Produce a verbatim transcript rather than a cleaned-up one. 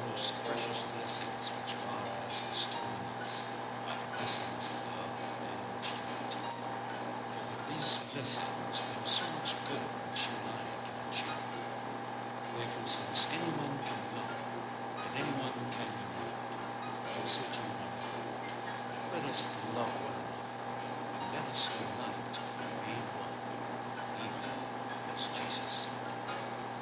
most precious blessings which God has bestowed on us are the blessings of love and charity. For with these blessings there is so much good which you and I can achieve. Therefore, since anyone can love and anyone can unite, I say to you, my friend, let us love one another and let us unite in one, even as Jesus